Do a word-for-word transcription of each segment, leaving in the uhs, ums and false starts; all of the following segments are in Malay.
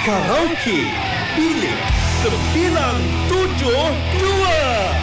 Karaoke Bilik sembilan tujuh dua.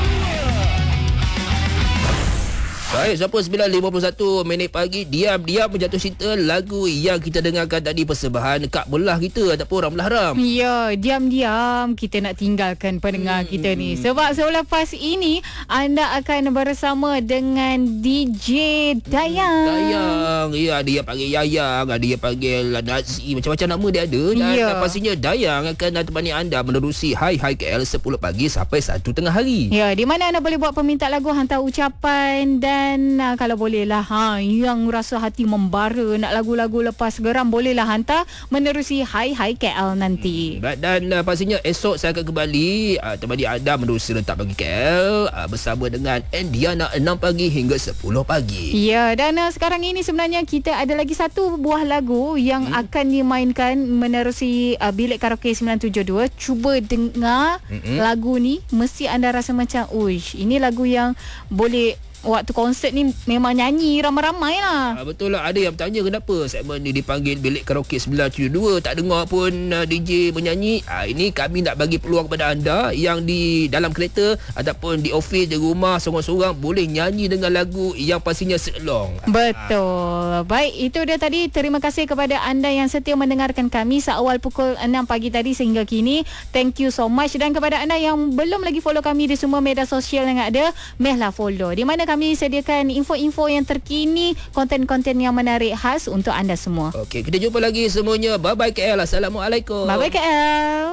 Baik, siapa sembilan lima puluh satu minit pagi. Diam-diam menjatuh cinta. Lagu yang kita dengarkan tadi persembahan Kak Belah kita ataupun orang Belah Ram. Ya, diam-diam kita nak tinggalkan pendengar hmm. kita ni. Sebab selepas ini anda akan bersama dengan D J Dayang. Dayang. Ya, ada yang panggil Yayang, ada yang panggil Nazi. Macam-macam nama dia ada. Dan ya. pastinya Dayang akan temani anda menerusi Hai Hai K L sepuluh pagi sampai satu tengah hari. Ya, di mana anda boleh buat permintaan lagu, hantar ucapan dan Dan uh, kalau bolehlah ha, yang rasa hati membara nak lagu-lagu lepas geram, bolehlah hantar menerusi Hai Hai K L nanti. Hmm, dan uh, pastinya esok saya akan kembali uh, temani anda menerusi Rentak Pagi K L uh, bersama dengan Endiana enam pagi hingga sepuluh pagi. Ya, dan uh, sekarang ini sebenarnya kita ada lagi satu buah lagu yang hmm. akan dimainkan menerusi uh, Bilik Karaoke sembilan tujuh dua. Cuba dengar hmm. lagu ni, mesti anda rasa macam uish, ini lagu yang boleh waktu konsert ni memang nyanyi ramai-ramai lah. Ha, betul lah. Ada yang bertanya kenapa segmen ni dipanggil Bilik Karaoke sembilan tujuh dua, tak dengar pun uh, D J menyanyi. Ha, ini kami nak bagi peluang kepada anda yang di dalam kereta ataupun di office, di rumah seorang-seorang boleh nyanyi dengan lagu yang pastinya selong. Betul. Ha. Baik, itu dia tadi. Terima kasih kepada anda yang setia mendengarkan kami seawal pukul enam pagi tadi sehingga kini. Thank you so much. Dan kepada anda yang belum lagi follow kami di semua media sosial yang ada, mehlah follow. Di mana kami sediakan info-info yang terkini, konten-konten yang menarik khas untuk anda semua. Okey, kita jumpa lagi semuanya. Bye-bye K L. Assalamualaikum. Bye-bye K L.